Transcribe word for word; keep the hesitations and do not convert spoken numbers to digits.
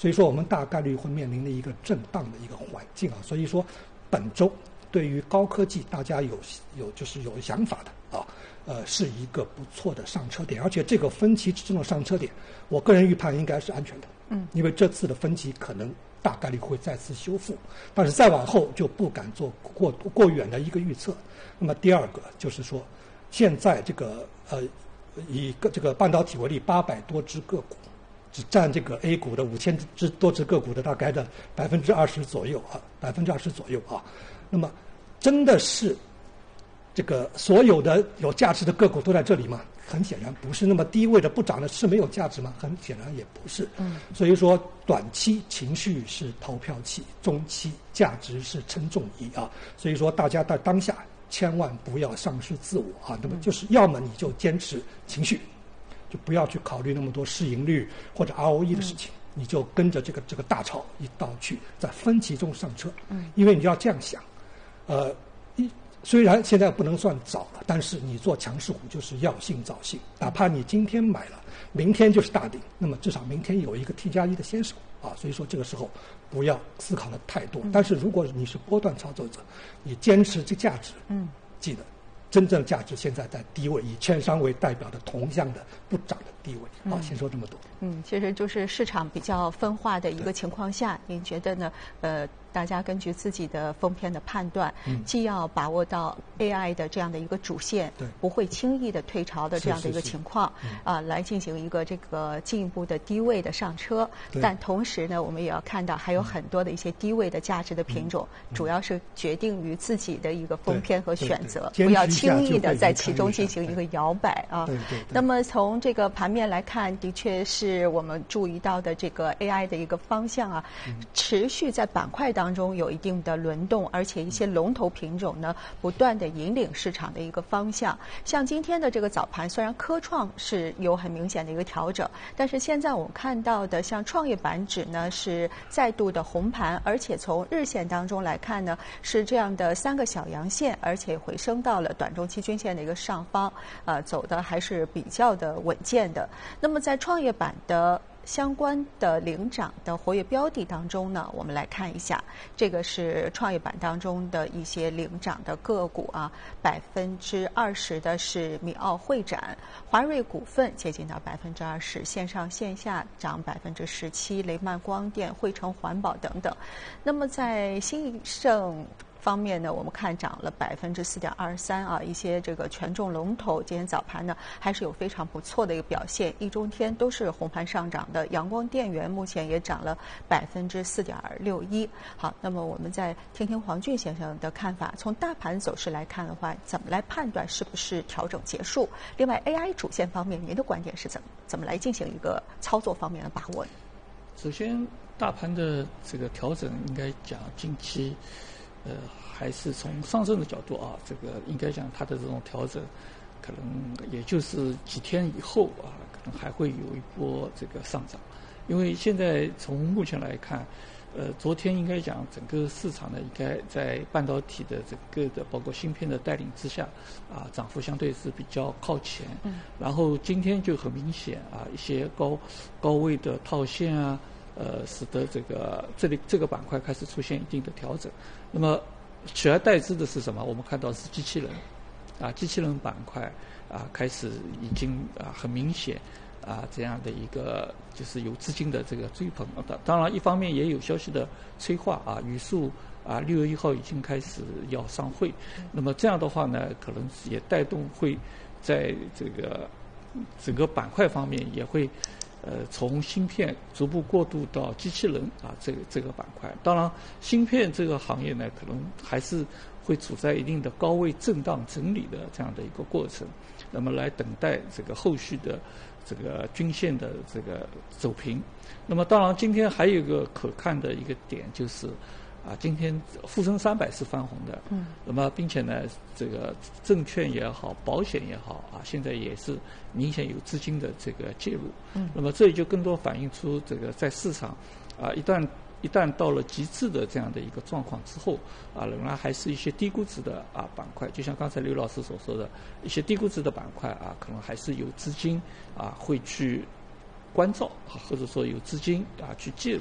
所以说我们大概率会面临的一个震荡的一个环境啊。所以说本周对于高科技大家有有就是有想法的啊，呃是一个不错的上车点，而且这个分歧之中的上车点，我个人预判应该是安全的。嗯，因为这次的分歧可能大概率会再次修复，但是再往后就不敢做过过远的一个预测。那么第二个就是说，现在这个呃以个这个半导体为例，八百多只个股，只占这个 A 股的五千只多只个股的大概的百分之二十左右啊，百分之二十左右啊。那么真的是这个所有的有价值的个股都在这里吗？很显然不是。那么低位的不涨的是没有价值吗？很显然也不是。嗯，所以说短期情绪是投票器，中期价值是称重仪啊。所以说大家在当下千万不要丧失自我啊。那么就是要么你就坚持情绪，就不要去考虑那么多市盈率或者 R O E 的事情，嗯、你就跟着这个这个大潮一道去，在分歧中上车。嗯，因为你要这样想，呃。一虽然现在不能算早了，但是你做强势股就是要信早信，哪怕你今天买了，明天就是大顶，那么至少明天有一个 T 加一的先手啊。所以说这个时候不要思考的太多。但是如果你是波段操作者，你坚持这价值，嗯，记得真正价值现在在低位，以券商为代表的同向的不涨的低位。好，先说这么多。 嗯，其实就是市场比较分化的一个情况下，您觉得呢？呃，大家根据自己的风偏的判断，嗯、既要把握到 A I 的这样的一个主线，对，不会轻易的退潮的这样的一个情况，啊、呃，来进行一个这个进一步的低位的上车。但同时呢，我们也要看到还有很多的一些低位的价值的品种，嗯、主要是决定于自己的一个风偏和选择，不要轻易的在其中进行一个摇摆啊。对对对。那么从这个盘面来看，的确是我们注意到的这个 A I 的一个方向啊，嗯、持续在板块当中有一定的轮动，而且一些龙头品种呢不断的引领市场的一个方向。像今天的这个早盘，虽然科创是有很明显的一个调整，但是现在我们看到的像创业板指呢是再度的红盘，而且从日线当中来看呢是这样的三个小阳线，而且回升到了短中期均线的一个上方，呃，走的还是比较的稳健的。那么在创业板的相关的领涨的活跃标的当中呢，我们来看一下，这个是创业板当中的一些领涨的个股啊，百分之二十的是米奥会展，华瑞股份接近到百分之二十，线上线下涨百分之十七，雷曼光电、汇成环保等等。那么在新易盛方面呢，我们看涨了百分之四点二三啊，一些这个权重龙头今天早盘呢还是有非常不错的一个表现，一中天都是红盘上涨的，阳光电源目前也涨了百分之四点六一。好，那么我们再听听黄俊先生的看法，从大盘走势来看的话，怎么来判断是不是调整结束？另外 A I 主线方面，您的观点是怎么怎么来进行一个操作方面的把握呢？ 首先，大盘的这个调整应该讲近期。呃，还是从上升的角度啊，这个应该讲它的这种调整，可能也就是几天以后啊，可能还会有一波这个上涨。因为现在从目前来看，呃，昨天应该讲整个市场呢，应该在半导体的整个的包括芯片的带领之下，啊，涨幅相对是比较靠前。嗯。然后今天就很明显啊，一些高高位的套现啊。呃，使得这个这里这个板块开始出现一定的调整。那么取而代之的是什么？我们看到是机器人，啊，机器人板块啊开始已经啊很明显啊这样的一个就是有资金的这个追捧。当然，一方面也有消息的催化啊，语速啊六月一号已经开始要上会。那么这样的话呢，可能也带动会在这个整个板块方面也会。呃，从芯片逐步过渡到机器人啊，这个这个板块。当然，芯片这个行业呢，可能还是会处在一定的高位震荡整理的这样的一个过程。那么来等待这个后续的这个均线的这个走平。那么当然，今天还有一个可看的一个点就是。啊，今天沪深三百是翻红的，嗯，那么并且呢，这个证券也好，保险也好啊，现在也是明显有资金的这个介入，嗯，那么这也就更多反映出这个在市场啊，一旦一旦到了极致的这样的一个状况之后，啊，仍然还是一些低估值的啊板块，就像刚才刘老师所说的一些低估值的板块啊，可能还是有资金啊会去关照，或者说有资金啊去介入。